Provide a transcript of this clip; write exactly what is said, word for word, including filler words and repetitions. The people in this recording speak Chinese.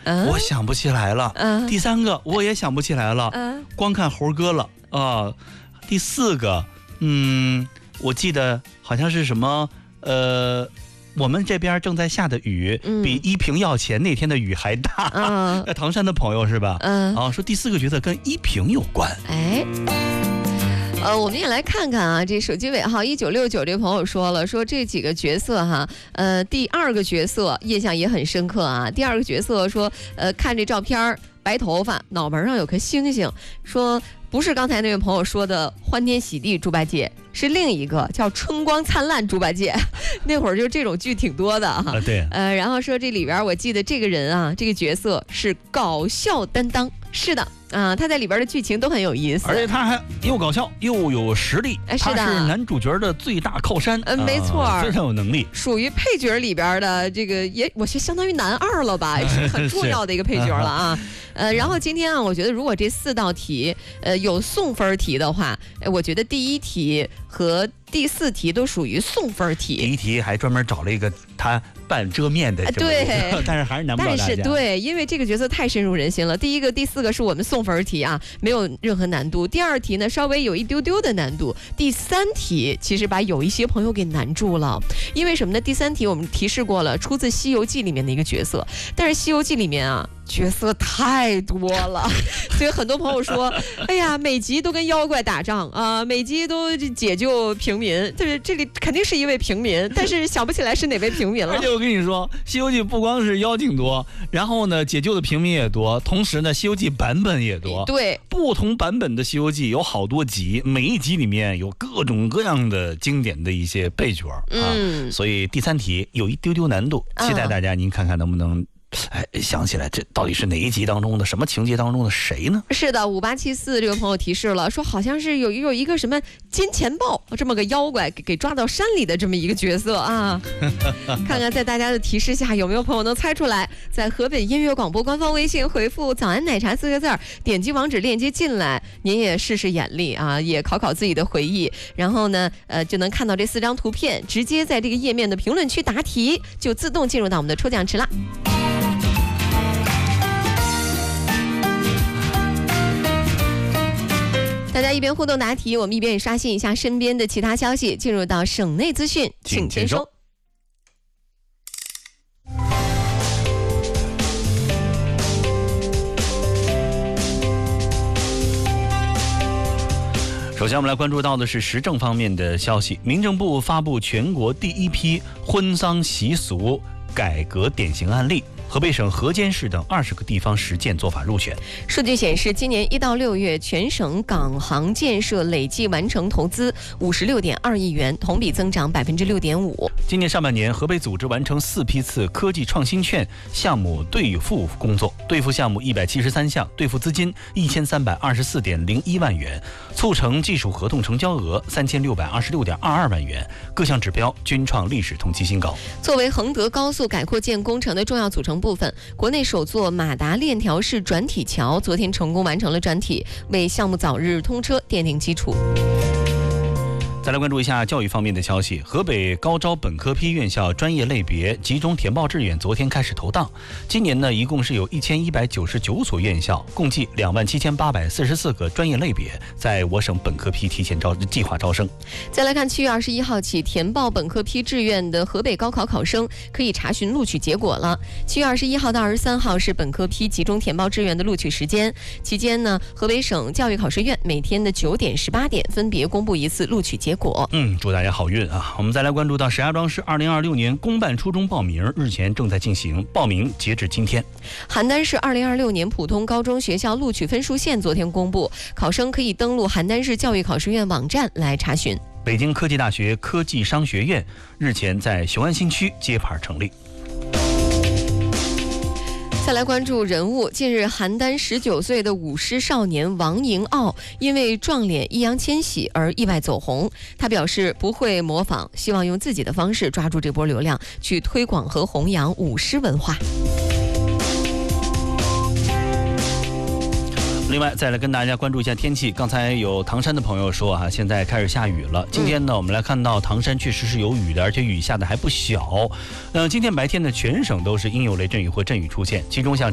嗯、 我想不起来了。 嗯、 第三个我也想不起来了。 嗯、 光看猴哥了啊、呃。第四个，嗯，我记得好像是什么呃。我们这边正在下的雨，嗯、比依萍要钱那天的雨还大。嗯，唐山的朋友是吧？嗯，啊，说第四个角色跟依萍有关。 哎，呃，我们也来看看啊，这手机尾号一九六九这朋友说了，说这几个角色哈，呃，第二个角色印象也很深刻啊。第二个角色说，呃，看这照片，白头发，脑门上有颗星星，说不是刚才那位朋友说的欢天喜地猪八戒。是另一个叫春光灿烂猪八戒，那会儿就这种剧挺多的哈、 啊。对， 呃，然后说这里边我记得这个人啊，这个角色是搞笑担当，是的啊、呃，他在里边的剧情都很有意思， 而且他还又搞笑又有实力， 哎、是的， 他是男主角的最大靠山， 嗯、呃，没错、 呃，非常有能力， 属于配角里边的这个也，我是相当于男二了吧，也是很重要的一个配角了啊。呃，然后今天啊，我觉得如果这四道题，呃，有送分题的话，我觉得第一题和第四题都属于送分题。 第一题还专门找了一个他半遮面的， 对， 但是还是难不倒大家。 但是对，因为这个角色太深入人心了。第一个、第四个是我们送分题啊，没有任何难度。第二题呢，稍微有一丢丢的难度。第三题其实把有一些朋友给难住了，因为什么呢？第三题我们提示过了，出自《西游记》里面的一个角色，但是《西游记》里面啊。角色太多了，所以很多朋友说，哎呀，每集都跟妖怪打仗啊，每集都解救平民，就是这里肯定是一位平民，但是想不起来是哪位平民了。 而且我跟你说，《西游记》不光是妖精多，然后呢，解救的平民也多，同时呢，《西游记》版本也多。 对， 不同版本的《西游记》有好多集，每一集里面有各种各样的经典的一些配角啊，嗯、所以第三题有一丢丢难度，期待大家您看看能不能。哎，想起来这到底是哪一集当中的什么情节当中的谁呢？ 是的，五八七四这个朋友提示了，说好像是有有一个什么金钱豹这么个妖怪给给抓到山里的这么一个角色啊。看看在大家的提示下有没有朋友能猜出来，在河北音乐广播官方微信回复早安奶茶四个字儿，点击网址链接进来，您也试试眼力啊，也考考自己的回忆，然后呢呃就能看到这四张图片，直接在这个页面的评论区答题，就自动进入到我们的抽奖池啦。大家一边互动答题，我们一边也刷新一下身边的其他消息，进入到省内资讯，请签收。 首先我们来关注到的是时政方面的消息，民政部发布全国第一批婚丧习俗改革典型案例，河北省河间市等二十个地方实践做法入选。 数据显示，今年一到六月，全省港航建设累计完成投资五十六点二亿元，同比增长百分之六点五。 今年上半年，河北组织完成四批次科技创新券项目兑付工作，兑付项目一百七十三项，兑付资金一千三百二十四点零一万元，促成技术合同成交额三千六百二十六点二二万元，各项指标均创历史同期新高。 作为衡德高速改扩建工程的重要组成部分，国内首座马达链条式转体桥昨天成功完成了转体，为项目早日通车奠定基础。 再来关注一下教育方面的消息，河北高招本科批院校专业类别集中填报志愿昨天开始投档，今年呢一共是有一千一百九十九所院校，共计两万七千八百四十四个专业类别在我省本科批提前招计划招生。 再来看七月二十一号起填报本科批志愿的河北高考考生可以查询录取结果了。七月二十一号到二十三号是本科批集中填报志愿的录取时间，期间呢河北省教育考试院每天的九点十八点分别公布一次录取结果。 嗯，祝大家好运啊！我们再来关注到石家庄市二零二六年公办初中报名日前正在进行，报名截止今天。 邯郸市二零二六年普通高中学校录取分数线昨天公布，考生可以登录邯郸市教育考试院网站来查询。 北京科技大学科技商学院日前在雄安新区揭牌成立。 再来关注人物，近日邯郸十九岁的舞狮少年王银傲因为撞脸易烊千玺而意外走红，他表示不会模仿，希望用自己的方式抓住这波流量，去推广和弘扬舞狮文化。 另外再来跟大家关注一下天气，刚才有唐山的朋友说啊，现在开始下雨了。今天呢，我们来看到唐山确实是有雨的，而且雨下的还不小。呃，今天白天呢，全省都是阴有雷阵雨或阵雨出现，其中像